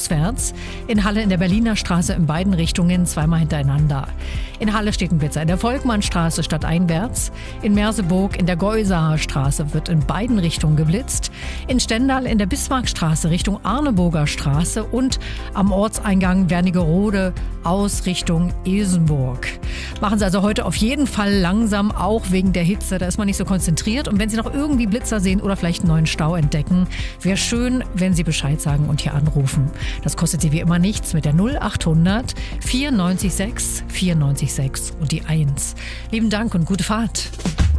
auswärts. In Halle in der Berliner Straße in beiden Richtungen zweimal hintereinander. In Halle steht ein Blitzer in der Volkmannstraße stadteinwärts. In Merseburg in der Geusaer Straße wird in beiden Richtungen geblitzt. In Stendal in der Bismarckstraße Richtung Arneburger Straße und am Ortseingang Wernigerode aus Richtung Ilsenburg. Machen Sie also heute auf jeden Fall langsam, auch wegen der Hitze. Da ist man nicht so konzentriert. Und wenn Sie noch irgendwie Blitzer sehen oder vielleicht einen neuen Stau entdecken, wäre schön, wenn Sie Bescheid sagen und hier anrufen. Das kostet Sie wie immer nichts mit der 0800 94 94 und die 1. Lieben Dank und gute Fahrt.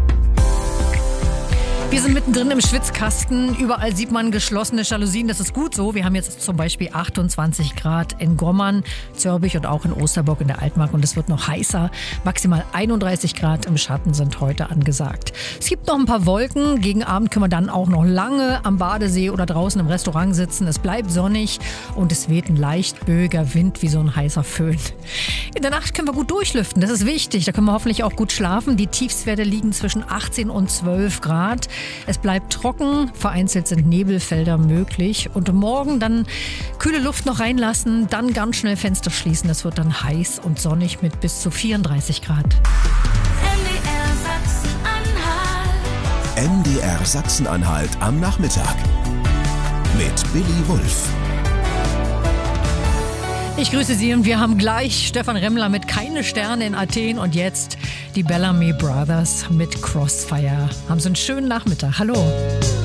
Wir sind mittendrin im Schwitzkasten. Überall sieht man geschlossene Jalousien. Das ist gut so. Wir haben jetzt zum Beispiel 28 Grad in Gommern, Zörbich und auch in Osterburg in der Altmark. Und es wird noch heißer. Maximal 31 Grad im Schatten sind heute angesagt. Es gibt noch ein paar Wolken. Gegen Abend können wir dann auch noch lange am Badesee oder draußen im Restaurant sitzen. Es bleibt sonnig und es weht ein leicht böiger Wind wie so ein heißer Föhn. In der Nacht können wir gut durchlüften. Das ist wichtig. Da können wir hoffentlich auch gut schlafen. Die Tiefstwerte liegen zwischen 18 und 12 Grad. Es bleibt trocken, vereinzelt sind Nebelfelder möglich und morgen dann kühle Luft noch reinlassen, dann ganz schnell Fenster schließen. Es wird dann heiß und sonnig mit bis zu 34 Grad. MDR Sachsen-Anhalt am Nachmittag mit Billy Wulff. Ich grüße Sie und wir haben gleich Stefan Remmler mit Keine Sterne in Athen und jetzt die Bellamy Brothers mit Crossfire. Haben Sie einen schönen Nachmittag. Hallo.